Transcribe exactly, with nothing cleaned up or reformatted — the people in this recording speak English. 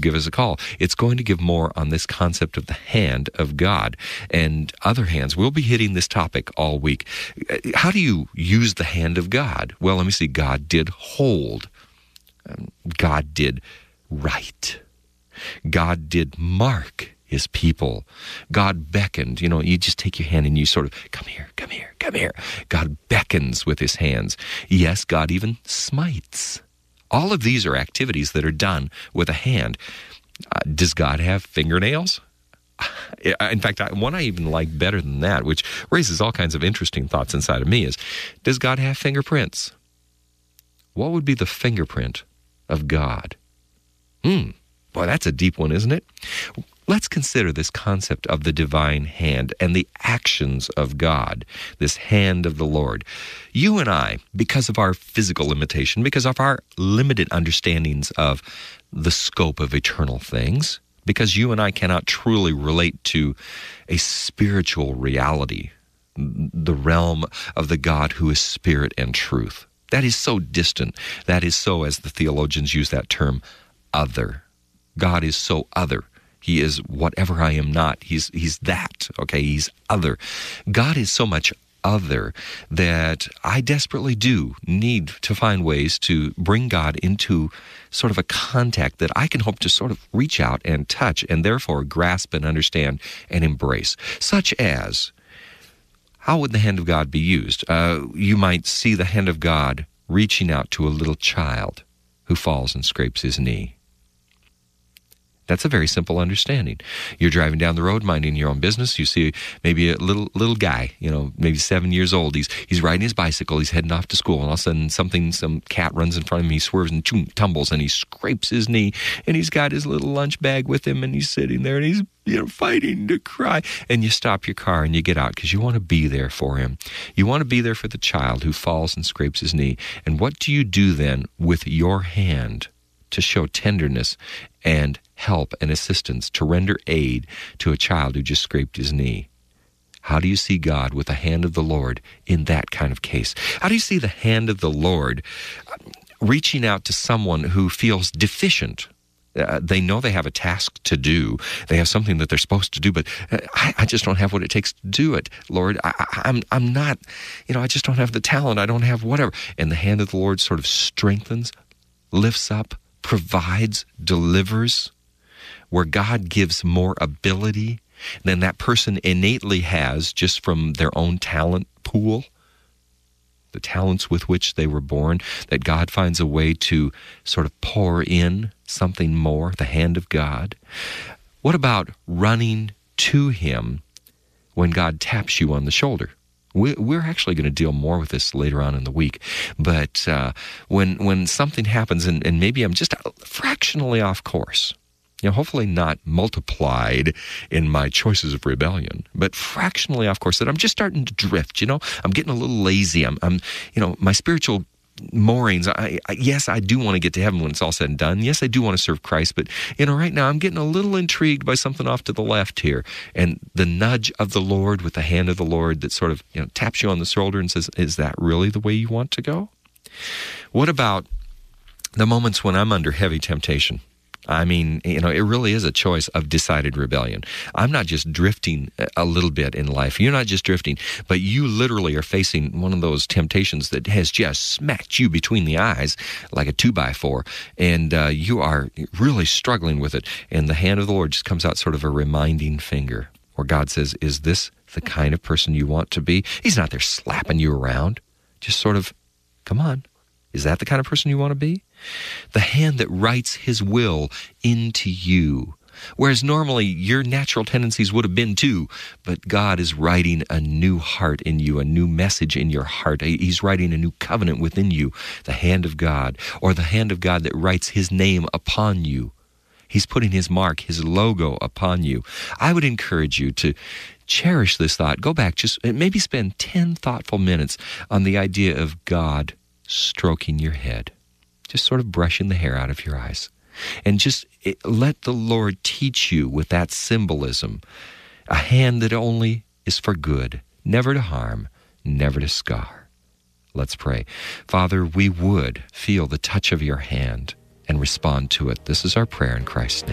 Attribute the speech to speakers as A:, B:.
A: give us a call. It's going to give more on this concept of the hand of God and other hands. We'll be hitting this topic all week. How do you use the hand of God? Well, let me see. God did hold. Um, God did right. God did mark his people. God beckoned. You know, you just take your hand and you sort of, come here, come here, come here. God beckons with his hands. Yes, God even smites. All of these are activities that are done with a hand. Uh, does God have fingernails? In fact, I, one I even like better than that, which raises all kinds of interesting thoughts inside of me, is, does God have fingerprints? What would be the fingerprint of God? Hmm. Boy, that's a deep one, isn't it? Let's consider this concept of the divine hand and the actions of God, this hand of the Lord. You and I, because of our physical limitation, because of our limited understandings of the scope of eternal things, because you and I cannot truly relate to a spiritual reality, the realm of the God who is spirit and truth. That is so distant. That is so, as the theologians use that term, other. God is so other. He is whatever I am not. He's he's that, okay? He's other. God is so much other that I desperately do need to find ways to bring God into sort of a contact that I can hope to sort of reach out and touch and therefore grasp and understand and embrace. Such as, how would the hand of God be used? Uh, you might see the hand of God reaching out to a little child who falls and scrapes his knee. That's a very simple understanding. You're driving down the road, minding your own business. You see maybe a little little guy, you know, maybe seven years old. He's he's riding his bicycle. He's heading off to school, and all of a sudden, something, some cat runs in front of him. He swerves and choom, tumbles, and he scrapes his knee. And he's got his little lunch bag with him, and he's sitting there, and he's you know fighting to cry. And you stop your car and you get out because you want to be there for him. You want to be there for the child who falls and scrapes his knee. And what do you do then with your hand to show tenderness and help and assistance, to render aid to a child who just scraped his knee? How do you see God with the hand of the Lord in that kind of case? How do you see the hand of the Lord reaching out to someone who feels deficient? Uh, they know they have a task to do. They have something that they're supposed to do, but uh, I, I just don't have what it takes to do it. Lord, I, I, I'm I'm not, you know, I just don't have the talent. I don't have whatever. And the hand of the Lord sort of strengthens, lifts up, provides, delivers, where God gives more ability than that person innately has just from their own talent pool, the talents with which they were born, that God finds a way to sort of pour in something more, the hand of God. What about running to Him when God taps you on the shoulder? We're actually going to deal more with this later on in the week. But uh, when when something happens, and, and maybe I'm just fractionally off course, you know, hopefully not multiplied in my choices of rebellion, but fractionally off course, that I'm just starting to drift, you know, I'm getting a little lazy. I'm, I'm you know, my spiritual moorings, I, I, yes, I do want to get to heaven when it's all said and done. Yes, I do want to serve Christ, but, you know, right now I'm getting a little intrigued by something off to the left here. And the nudge of the Lord with the hand of the Lord that sort of, you know, taps you on the shoulder and says, is that really the way you want to go? What about the moments when I'm under heavy temptation? I mean, you know, it really is a choice of decided rebellion. I'm not just drifting a little bit in life. You're not just drifting, but you literally are facing one of those temptations that has just smacked you between the eyes like a two by four, and uh, you are really struggling with it. And the hand of the Lord just comes out sort of a reminding finger, where God says, is this the kind of person you want to be? He's not there slapping you around. Just sort of, come on. Is that the kind of person you want to be? The hand that writes His will into you. Whereas normally your natural tendencies would have been too, but God is writing a new heart in you, a new message in your heart. He's writing a new covenant within you, the hand of God, or the hand of God that writes His name upon you. He's putting His mark, His logo upon you. I would encourage you to cherish this thought. Go back, just maybe spend ten thoughtful minutes on the idea of God stroking your head, just sort of brushing the hair out of your eyes. And just it, let the Lord teach you with that symbolism, a hand that only is for good, never to harm, never to scar. Let's pray. Father, we would feel the touch of your hand and respond to it. This is our prayer in Christ's name.